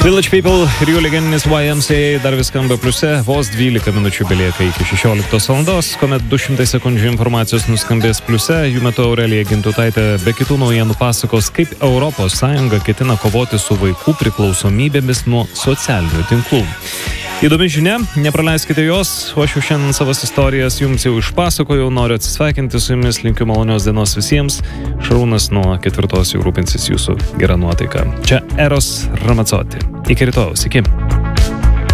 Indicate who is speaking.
Speaker 1: Village People ir jų legendinis YMCA dar vis skamba pliuse, vos 12 minučių belieka iki 16 valandos, kuomet 200 sekundžių informacijos nuskambės pliuse, jų metu Aurelija Gintutaitė be kitų naujienų pasakos, kaip ES ketina kovoti su vaikų priklausomybėmis nuo socialinių tinklų. Įdomi žinia, nepraleiskite jos, o aš jau šiandien savas istorijas jums jau išpasakojau, noriu atsisveikinti su jumis, linkiu malonios dienos visiems, Šarūnas nuo 4 jau rūpinsis jūsų gerą nuotaiką. Čia Eros Ramazzotti. Iki rytojaus, iki.